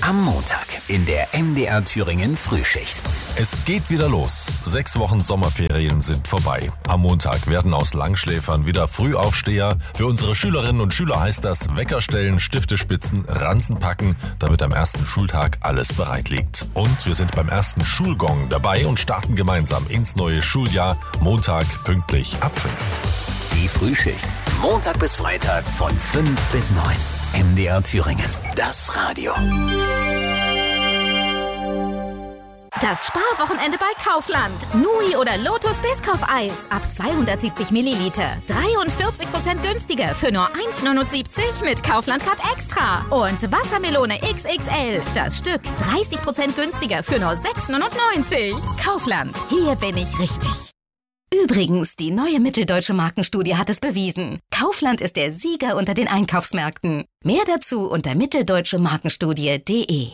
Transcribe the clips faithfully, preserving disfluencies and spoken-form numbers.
Am Montag in der M D R Thüringen Frühschicht. Es geht wieder los. Sechs Wochen Sommerferien sind vorbei. Am Montag werden aus Langschläfern wieder Frühaufsteher. Für unsere Schülerinnen und Schüler heißt das Wecker stellen, Stifte spitzen, Ranzen packen, damit am ersten Schultag alles bereit liegt. Und wir sind beim ersten Schulgong dabei und starten gemeinsam ins neue Schuljahr. Montag pünktlich ab fünf. Die Frühschicht. Montag bis Freitag von fünf bis neun. M D R Thüringen. Das Radio. Das Sparwochenende bei Kaufland. Nui oder Lotus Biscoff-Eis ab zweihundertsiebzig Milliliter. dreiundvierzig Prozent günstiger für nur eins neunundsiebzig mit Kaufland Card Extra. Und Wassermelone X X L. Das Stück dreißig Prozent günstiger für nur sechs neunundneunzig. Kaufland. Hier bin ich richtig. Übrigens, die neue Mitteldeutsche Markenstudie hat es bewiesen. Kaufland ist der Sieger unter den Einkaufsmärkten. Mehr dazu unter mitteldeutsche markenstudie punkt de.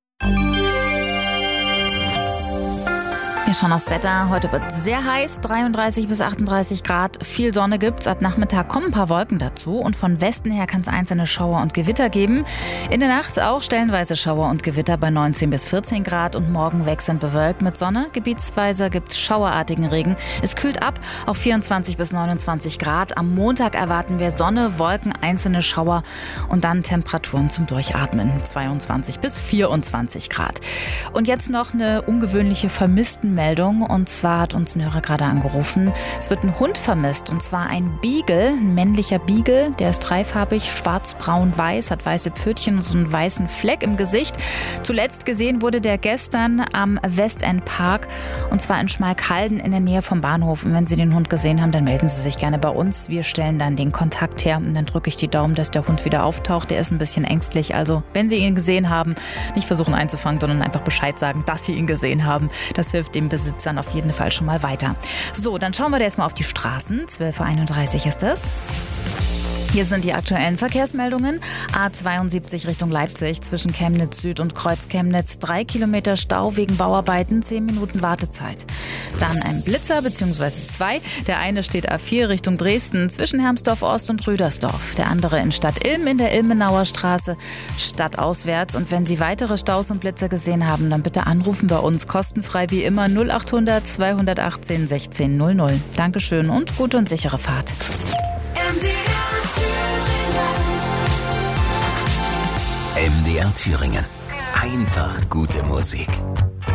Wir schauen aufs Wetter. Heute wird sehr heiß, dreiunddreißig bis achtunddreißig Grad. Viel Sonne gibt's. Ab Nachmittag kommen ein paar Wolken dazu. Und von Westen her kann es einzelne Schauer und Gewitter geben. In der Nacht auch stellenweise Schauer und Gewitter bei neunzehn bis vierzehn Grad. Und morgen wechselnd bewölkt mit Sonne. Gebietsweise gibt's schauerartigen Regen. Es kühlt ab auf vierundzwanzig bis neunundzwanzig Grad. Am Montag erwarten wir Sonne, Wolken, einzelne Schauer und dann Temperaturen zum Durchatmen. zweiundzwanzig bis vierundzwanzig Grad. Und jetzt noch eine ungewöhnliche Vermisstenmeldung. Und zwar hat uns ein Hörer gerade angerufen. Es wird ein Hund vermisst, und zwar ein Beagle, ein männlicher Beagle. Der ist dreifarbig, schwarz, braun, weiß, hat weiße Pfötchen und so einen weißen Fleck im Gesicht. Zuletzt gesehen wurde der gestern am Westend Park, und zwar in Schmalkalden in der Nähe vom Bahnhof. Und wenn Sie den Hund gesehen haben, dann melden Sie sich gerne bei uns. Wir stellen dann den Kontakt her und dann drücke ich die Daumen, dass der Hund wieder auftaucht. Der ist ein bisschen ängstlich, also wenn Sie ihn gesehen haben, nicht versuchen einzufangen, sondern einfach Bescheid sagen, dass Sie ihn gesehen haben. Das hilft dem Besitzern auf jeden Fall schon mal weiter. So, dann schauen wir jetzt mal auf die Straßen. zwölf Uhr einunddreißig ist es. Hier sind die aktuellen Verkehrsmeldungen. A zweiundsiebzig Richtung Leipzig zwischen Chemnitz Süd und Kreuz Chemnitz. Drei Kilometer Stau wegen Bauarbeiten, zehn Minuten Wartezeit. Dann ein Blitzer bzw. zwei. Der eine steht A vier Richtung Dresden zwischen Hermsdorf Ost und Rüdersdorf. Der andere in Stadt Ilm in der Ilmenauer Straße stadtauswärts. Und wenn Sie weitere Staus und Blitzer gesehen haben, dann bitte anrufen bei uns. Kostenfrei wie immer null achthundert zweihundertachtzehn sechzehn null null. Dankeschön und gute und sichere Fahrt. M D R Thüringen. Einfach gute Musik.